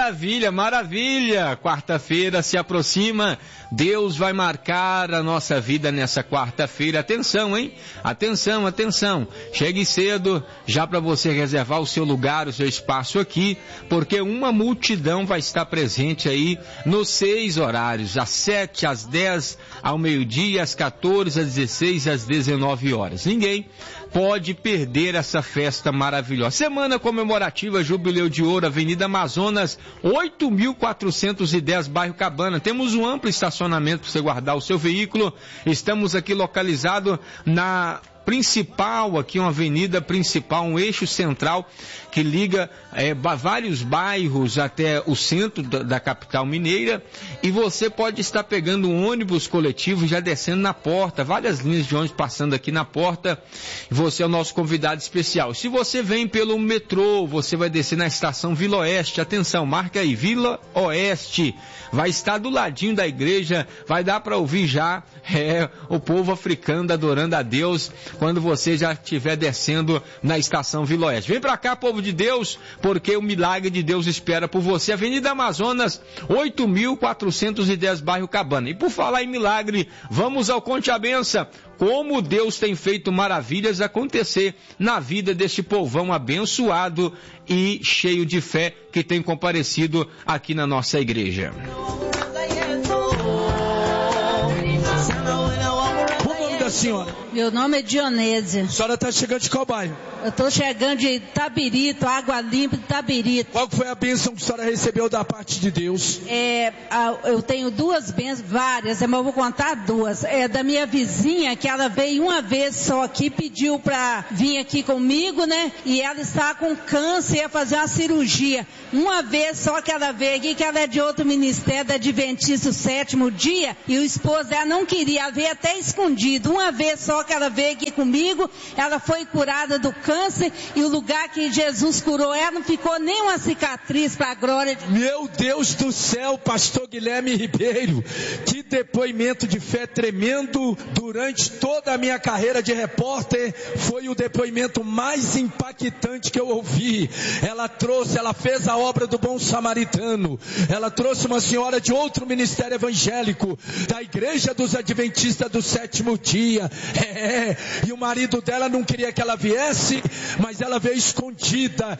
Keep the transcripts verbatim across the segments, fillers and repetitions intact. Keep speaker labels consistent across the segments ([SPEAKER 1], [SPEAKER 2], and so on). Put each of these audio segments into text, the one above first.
[SPEAKER 1] Maravilha, maravilha! Quarta-feira se aproxima, Deus vai marcar a nossa vida nessa quarta-feira. Atenção, hein? Atenção, atenção. Chegue cedo, já para você reservar o seu lugar, o seu espaço aqui, porque uma multidão vai estar presente aí nos seis horários, às sete, às dez, ao meio-dia, às quatorze, às dezesseis e às dezenove horas. Ninguém pode perder essa festa maravilhosa. Semana comemorativa Jubileu de Ouro, Avenida Amazonas, oito mil quatrocentos e dez, bairro Cabana. Temos um amplo estacionamento para você guardar o seu veículo. Estamos aqui localizado na principal, aqui uma avenida principal, um eixo central que liga é, vários bairros até o centro da, da capital mineira, e você pode estar pegando um ônibus coletivo já descendo na porta, várias linhas de ônibus passando aqui na porta, você é o nosso convidado especial. Se você vem pelo metrô, você vai descer na estação Vila Oeste, atenção, marca aí, Vila Oeste, vai estar do ladinho da igreja, vai dar para ouvir já é, o povo africano adorando a Deus, quando você já estiver descendo na estação Vila Oeste. Vem pra cá, povo de Deus, porque o milagre de Deus espera por você. Avenida Amazonas, oito mil quatrocentos e dez, bairro Cabana. E por falar em milagre, vamos ao Conte a Benção. Como Deus tem feito maravilhas acontecer na vida deste povão abençoado e cheio de fé que tem comparecido aqui na nossa igreja.
[SPEAKER 2] Senhora?
[SPEAKER 3] Meu nome é Dionésia.
[SPEAKER 2] A senhora está chegando de qual bairro?
[SPEAKER 3] Eu estou chegando de Itabirito, Água Limpa de Itabirito.
[SPEAKER 2] Qual foi a bênção que a senhora recebeu da parte de Deus?
[SPEAKER 3] É, eu tenho duas bênçãos, várias, mas eu vou contar duas. É da minha vizinha, que ela veio uma vez só aqui, pediu para vir aqui comigo, né? E ela está com câncer, ia fazer uma cirurgia. Uma vez só que ela veio aqui, que ela é de outro ministério, da Adventista, o sétimo dia, e o esposo dela não queria, ela veio até escondido. Uma vez só que ela veio aqui comigo, ela foi curada do câncer, e o lugar que Jesus curou ela não ficou nem uma cicatriz para a glória de Deus.
[SPEAKER 2] Meu Deus do céu, pastor Guilherme Ribeiro, que depoimento de fé tremendo. Durante toda a minha carreira de repórter, foi o depoimento mais impactante que eu ouvi. Ela trouxe, ela fez a obra do bom samaritano, ela trouxe uma senhora de outro ministério evangélico, da igreja dos adventistas do sétimo dia, é, e o marido dela não queria que ela viesse, mas ela veio escondida,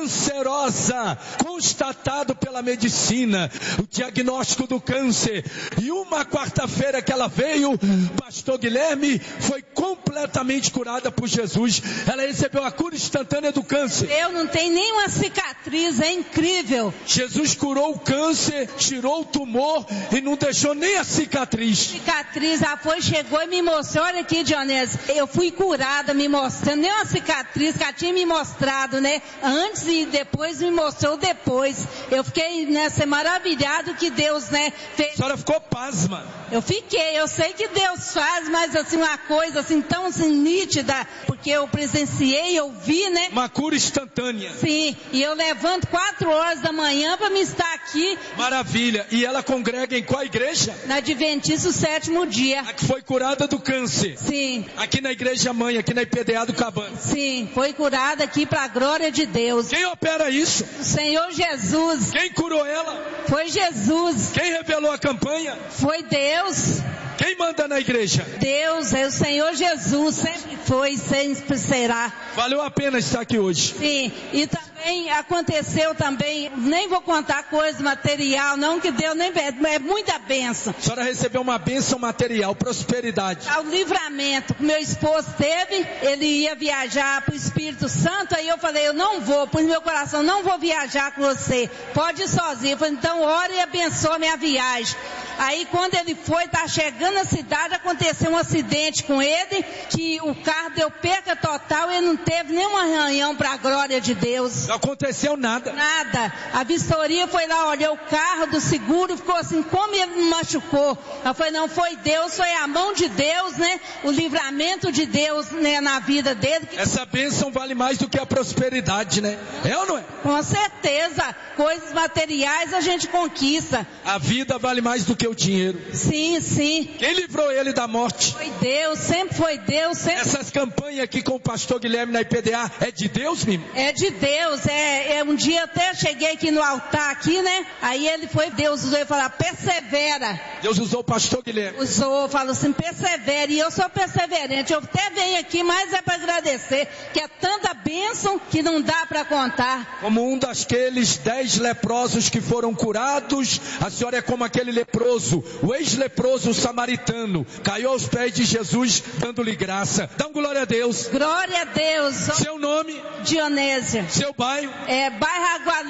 [SPEAKER 2] cancerosa, constatado pela medicina, o diagnóstico do câncer, e uma quarta-feira que ela veio, pastor Guilherme, foi completamente curada por Jesus. Ela recebeu a cura instantânea do câncer.
[SPEAKER 3] Eu não tenho nenhuma cicatriz, é incrível.
[SPEAKER 2] Jesus curou o câncer, tirou o tumor e não deixou nem a cicatriz.
[SPEAKER 3] Cicatriz, ela foi, chegou e me mostrou, olha aqui, Dionésia, eu fui curada, me mostrando, nem uma cicatriz que ela tinha me mostrado, né, antes e depois me mostrou depois. Eu fiquei, né, ser maravilhado que Deus, né, fez.
[SPEAKER 2] A senhora ficou pasma.
[SPEAKER 3] Eu fiquei, eu sei que Deus faz, mas assim, uma coisa assim, tão assim, nítida, porque eu presenciei, eu vi, né.
[SPEAKER 2] Uma cura instantânea.
[SPEAKER 3] Sim, e eu levanto quatro horas da manhã para me estar aqui.
[SPEAKER 2] Maravilha, e ela congrega em qual igreja?
[SPEAKER 3] Na Adventista, o sétimo dia.
[SPEAKER 2] A que foi curada do câncer.
[SPEAKER 3] Sim.
[SPEAKER 2] Aqui na igreja mãe, aqui na I P D A do Cabana.
[SPEAKER 3] Sim, foi curada aqui para a glória de Deus.
[SPEAKER 2] Quem opera isso?
[SPEAKER 3] O Senhor Jesus.
[SPEAKER 2] Quem curou ela?
[SPEAKER 3] Foi Jesus.
[SPEAKER 2] Quem revelou a campanha?
[SPEAKER 3] Foi Deus.
[SPEAKER 2] Quem manda na igreja?
[SPEAKER 3] Deus, é o Senhor Jesus, sempre foi e sempre será.
[SPEAKER 2] Valeu a pena estar aqui hoje.
[SPEAKER 3] Sim, e também aconteceu também, nem vou contar coisa material, não, que Deus nem é muita bênção.
[SPEAKER 2] A senhora recebeu uma bênção material, prosperidade.
[SPEAKER 3] Ao livramento que meu esposo teve, ele ia viajar para o Espírito Santo, aí eu falei, eu não vou, pus no meu coração, não vou viajar com você, pode ir sozinho. Eu falei, então ora e abençoa minha viagem. Aí quando ele foi, tá chegando na cidade, aconteceu um acidente com ele, que o carro deu perca total, ele não teve nenhum arranhão para a glória de Deus.
[SPEAKER 2] Não aconteceu nada.
[SPEAKER 3] Nada. A vistoria foi lá, olhou o carro do seguro, ficou assim, como ele me machucou? Eu falei, não, foi Deus, foi a mão de Deus, né? O livramento de Deus, né, na vida dele. Que...
[SPEAKER 2] Essa bênção vale mais do que a prosperidade, né? É ou não é?
[SPEAKER 3] Com certeza. Coisas materiais a gente conquista.
[SPEAKER 2] A vida vale mais do que o dinheiro.
[SPEAKER 3] Sim, sim.
[SPEAKER 2] Quem livrou ele da morte?
[SPEAKER 3] Foi Deus, sempre foi Deus. Sempre...
[SPEAKER 2] Essas campanhas aqui com o pastor Guilherme na I P D A é de Deus, mesmo?
[SPEAKER 3] É de Deus. É, é, um dia até cheguei aqui no altar, aqui, né? Aí ele foi, Deus usou e falou, persevera.
[SPEAKER 2] Deus usou o pastor Guilherme.
[SPEAKER 3] Usou, falou assim, persevera. E eu sou perseverante. Eu até venho aqui, mas é para agradecer, que é tanta bênção que não dá para contar.
[SPEAKER 2] Como um daqueles dez leprosos que foram curados, a senhora é como aquele leproso, o ex-leproso samaritano, caiu aos pés de Jesus, dando-lhe graça. Dá um glória a Deus.
[SPEAKER 3] Glória a Deus.
[SPEAKER 2] Seu nome?
[SPEAKER 3] Dionésia.
[SPEAKER 2] Seu bairro?
[SPEAKER 3] É, bairro Água